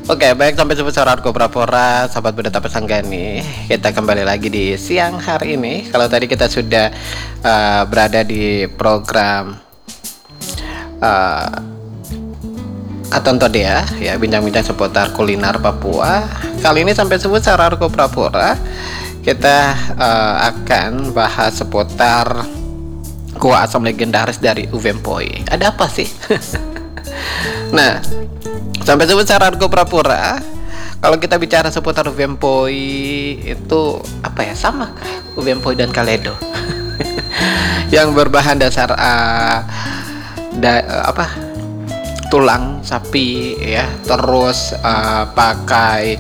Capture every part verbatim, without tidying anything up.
Oke, baik, sampai jumpa saudara Pora, sahabat Buddha Tapasanggani. Kita kembali lagi di siang hari ini. Kalau tadi kita sudah uh, berada di program uh, Atonto Dea, ya, bincang-bincang seputar kuliner Papua. Kali ini sampai sebut saudara Pora, kita uh, akan bahas seputar kuah asam legendaris dari Uvempoi. Ada apa sih? Nah, sampai sebut saudara Pura, kalau kita bicara seputar Uvempoi itu apa ya, sama kah Uvempoi dan Kaledo? Yang berbahan dasar uh, da, apa tulang sapi, ya, terus uh, pakai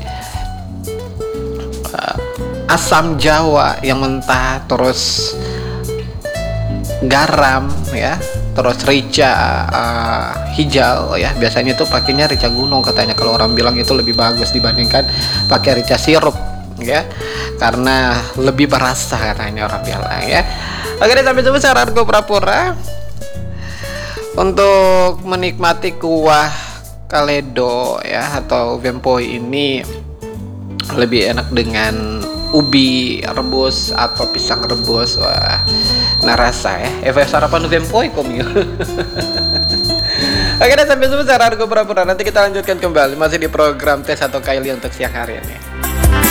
uh, asam Jawa yang mentah, terus garam, ya, terus rica uh, hijau, ya, biasanya itu pakainya rica gunung katanya. Kalau orang bilang itu lebih bagus dibandingkan pakai rica sirup, ya, karena lebih berasa katanya orang bilang, ya. Oke, sampai jumpa saudara Pura. Untuk menikmati kuah Kaledo, ya, atau Uvempoi ini lebih enak dengan ubi rebus atau pisang rebus. Wah, nah rasa ya efek sarapan Uvempoi komio. Oke, dan sampai jumpa saudara Pura. Nanti kita lanjutkan kembali masih di program tes atau Kaili untuk siang hari ini.